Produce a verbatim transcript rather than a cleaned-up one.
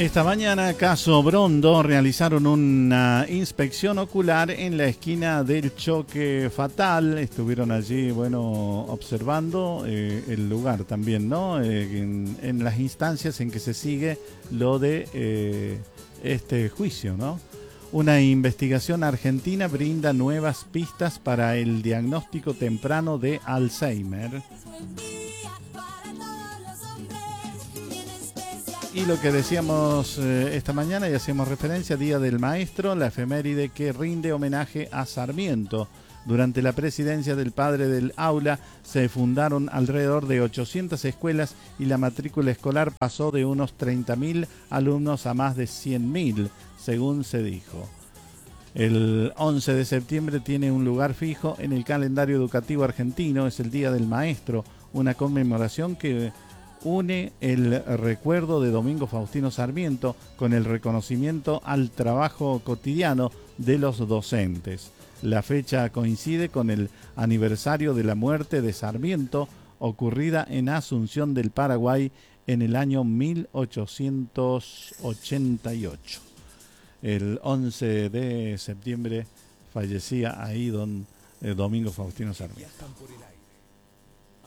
Esta mañana, Caso Brondo realizaron una inspección ocular en la esquina del choque fatal. Estuvieron allí, bueno, observando eh, el lugar también, ¿no? Eh, en, en las instancias en que se sigue lo de eh, este juicio, ¿no? Una investigación argentina brinda nuevas pistas para el diagnóstico temprano de Alzheimer. Y lo que decíamos eh, esta mañana y hacemos referencia, Día del Maestro, la efeméride que rinde homenaje a Sarmiento. Durante la presidencia del padre del aula se fundaron alrededor de ochocientas escuelas y la matrícula escolar pasó de unos treinta mil alumnos a más de cien mil, según se dijo. El once de septiembre tiene un lugar fijo en el calendario educativo argentino, es el Día del Maestro, una conmemoración que une el recuerdo de Domingo Faustino Sarmiento con el reconocimiento al trabajo cotidiano de los docentes. La fecha coincide con el aniversario de la muerte de Sarmiento, ocurrida en Asunción del Paraguay en el año mil ochocientos ochenta y ocho. El once de septiembre fallecía ahí don eh, Domingo Faustino Sarmiento.